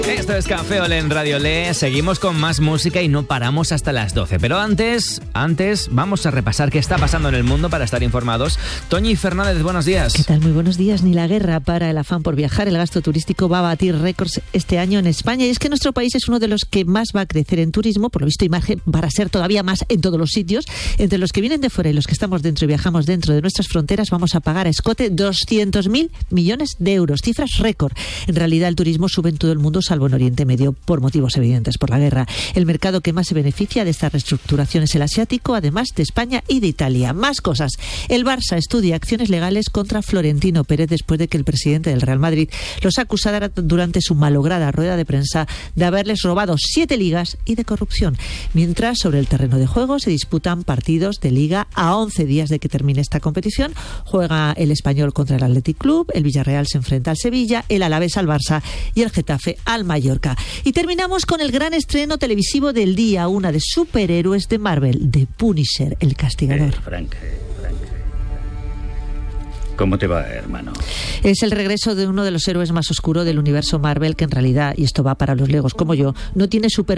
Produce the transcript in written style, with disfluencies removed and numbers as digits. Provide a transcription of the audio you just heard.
Esto es Café Olé en Radio Olé. Seguimos con más música y no paramos hasta las 12. Pero antes vamos a repasar qué está pasando en el mundo para estar informados. Toñi Fernández, buenos días. ¿Qué tal? Muy buenos días. Ni la guerra para el afán por viajar. El gasto turístico va a batir récords este año en España. Y es que nuestro país es uno de los que más va a crecer en turismo. Por lo visto, imagen para ser todavía más en todos los sitios. Entre los que vienen de fuera y los que estamos dentro y viajamos dentro de nuestras fronteras, vamos a pagar a escote 200.000 millones de euros. Cifras récord. En realidad, el turismo sube en todo el mundo, salvo en Oriente Medio, por motivos evidentes, por la guerra. El mercado que más se beneficia de esta reestructuración es el asiático, además de España y de Italia. Más cosas. El Barça estudia acciones legales contra Florentino Pérez después de que el presidente del Real Madrid los acusara durante su malograda rueda de prensa de haberles robado 7 ligas y de corrupción. Mientras, sobre el terreno de juego se disputan partidos de Liga a 11 días de que termine esta competición. Juega el Español contra el Athletic Club, el Villarreal se enfrenta al Sevilla, el Alavés al Barça y el Getafe al Mallorca. Y terminamos con el gran estreno televisivo del día, una de superhéroes de Marvel, The Punisher, el castigador. Frank, ¿cómo te va, hermano? Es el regreso de uno de los héroes más oscuros del universo Marvel, que en realidad, y esto va para los legos como yo, no tiene superpoderes